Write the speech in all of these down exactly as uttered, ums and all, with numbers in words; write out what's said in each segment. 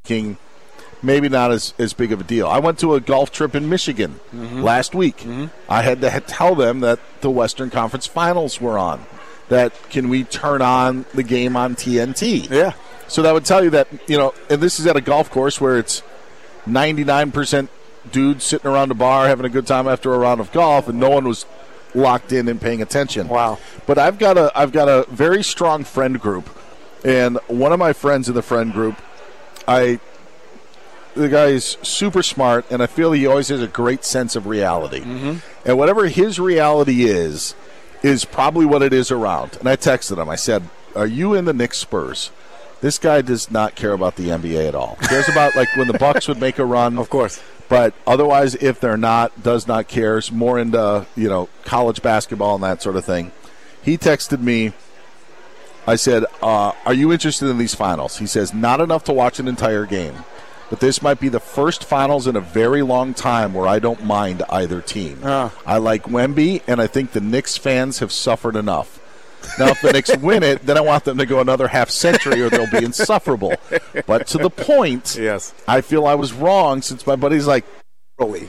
thinking maybe not as, as big of a deal. I went to a golf trip in Michigan mm-hmm. last week. Mm-hmm. I had to tell them that the Western Conference Finals were on. That can we turn on the game on T N T? Yeah. So that would tell you that, you know, and this is at a golf course where it's ninety-nine percent dudes sitting around a bar having a good time after a round of golf, and no one was locked in and paying attention. Wow. But I've got a I've got a very strong friend group, and one of my friends in the friend group, I the guy is super smart, and I feel he always has a great sense of reality. Mm-hmm. And whatever his reality is, is probably what it is around. And I texted him. I said, are you in the Knicks Spurs? This guy does not care about the N B A at all. He cares about like when the Bucks would make a run. Of course. But otherwise, if they're not, does not care. Is more into, you know, college basketball and that sort of thing. He texted me. I said, uh, are you interested in these finals? He says, not enough to watch an entire game. But this might be the first finals in a very long time where I don't mind either team. Uh. I like Wemby, and I think the Knicks fans have suffered enough. Now, if the Knicks win it, then I want them to go another half century or they'll be insufferable. But to the point, yes, I feel I was wrong since my buddy's like, really?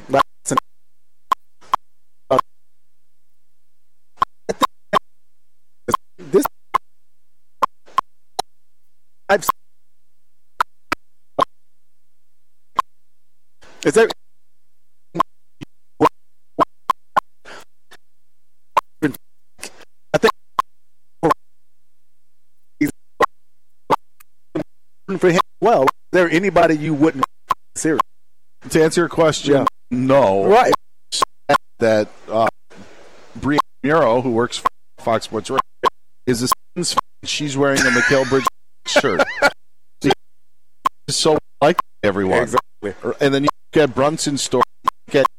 This I've is there I think for him well, is there anybody you wouldn't serious? To answer your question, yeah. No. Right. That uh, Brianna Muro, who works for Fox Sports Radio, is a Suns fan. She's wearing a Mikal Bridges shirt. She's so like everyone. Exactly. And then you get Brunson's story. You get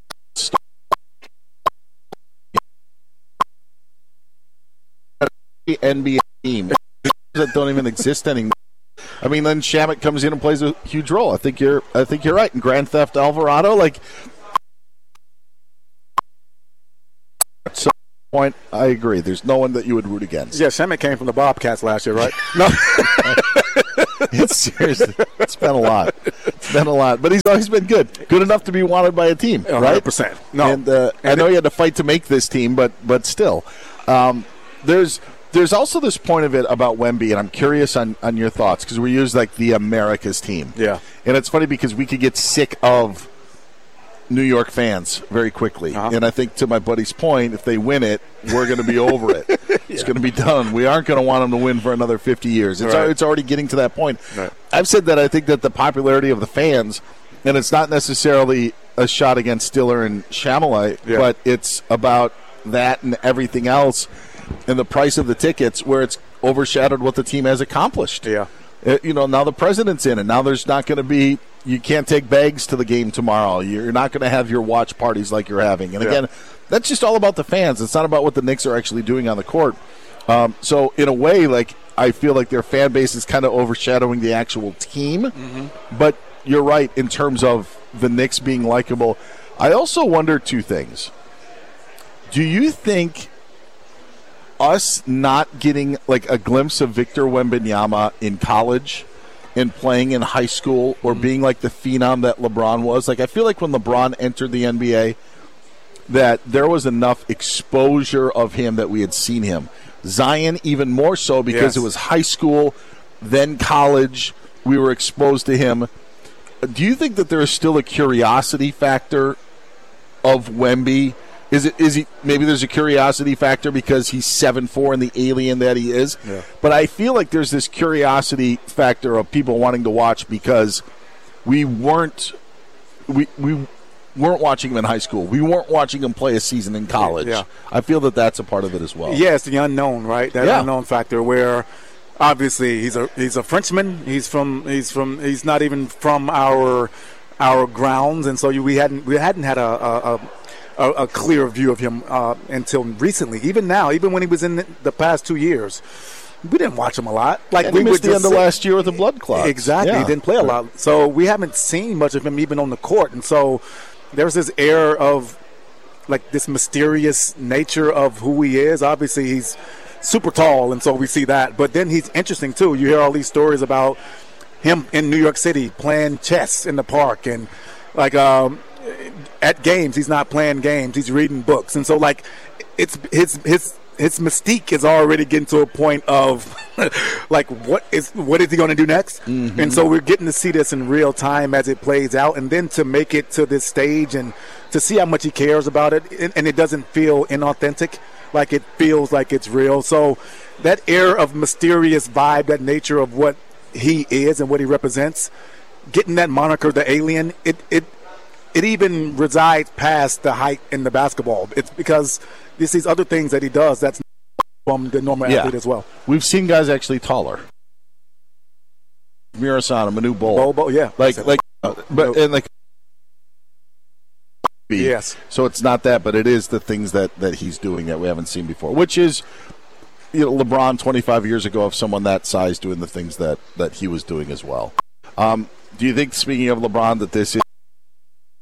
N B A team that don't even exist anymore. I mean, then Shamet comes in and plays a huge role. I think you're. I think you're right. In Grand Theft Alvarado, like, at some point, I agree. There's no one that you would root against. Yeah, Shamet came from the Bobcats last year, right? No, it's seriously. It's been a lot. It's been a lot, but he's always been good. Good enough to be wanted by a team, right? one hundred percent. No, and, uh, and I know it, you had to fight to make this team, but but still, um, there's. There's also this point of it about Wemby, and I'm curious on, on your thoughts, because we use, like, the America's team. Yeah. And it's funny because we could get sick of New York fans very quickly. Uh-huh. And I think, to my buddy's point, if they win it, we're going to be over it. It's yeah. going to be done. We aren't going to want them to win for another fifty years. It's, right. it's already getting to that point. Right. I've said that I think that the popularity of the fans, and it's not necessarily a shot against Stiller and Shamelite, yeah. but it's about that and everything else. And the price of the tickets, where it's overshadowed what the team has accomplished. Yeah, it, you know, now the president's in, and now there's not going to be. You can't take bags to the game tomorrow. You're not going to have your watch parties like you're having. And yeah. again, that's just all about the fans. It's not about what the Knicks are actually doing on the court. Um, so in a way, like I feel like their fan base is kind of overshadowing the actual team. Mm-hmm. But you're right in terms of the Knicks being likable. I also wonder two things. Do you think us not getting like a glimpse of Victor Wembanyama in college and playing in high school or mm-hmm. being like the phenom that LeBron was, like I feel like when LeBron entered the N B A that there was enough exposure of him that we had seen him. Zion even more so because yes. it was high school, then college, we were exposed to him. Do you think that there is still a curiosity factor of Wemby? Is it is he maybe there's a curiosity factor because he's seven foot four and the alien that he is? Yeah. But I feel like there's this curiosity factor of people wanting to watch because we weren't we we weren't watching him in high school. We weren't watching him play a season in college. Yeah. I feel that that's a part of it as well. Yeah, it's the unknown, right? That yeah. unknown factor where obviously he's a he's a Frenchman. He's from he's from he's not even from our our grounds, and so you, we hadn't we hadn't had a, a, a A, a clear view of him uh, until recently. Even now, even when he was in the, the past two years, we didn't watch him a lot. Like and we he missed would the end of last year with a blood clot. Exactly, yeah. he didn't play a lot, so we haven't seen much of him even on the court. And so there's this air of like this mysterious nature of who he is. Obviously, he's super tall, and so we see that. But then he's interesting too. You hear all these stories about him in New York City playing chess in the park, and like um, at games he's not playing games, he's reading books, and so like it's his his his mystique is already getting to a point of like what is what is he going to do next? Mm-hmm. And so we're getting to see this in real time as it plays out, and then to make it to this stage and to see how much he cares about it, and, and it doesn't feel inauthentic, like it feels like it's real. So that air of mysterious vibe, that nature of what he is and what he represents, getting that moniker, the alien, it it it even resides past the height in the basketball. It's because there's these other things that he does that's from the normal yeah. athlete as well. We've seen guys actually taller. Mirasan, Manu Bol. Bol, Bol, yeah. Like, like, uh, but, and like, yes. So it's not that, but it is the things that, that he's doing that we haven't seen before, which is, you know, LeBron twenty-five years ago of someone that size doing the things that, that he was doing as well. Um, do you think, speaking of LeBron, that this is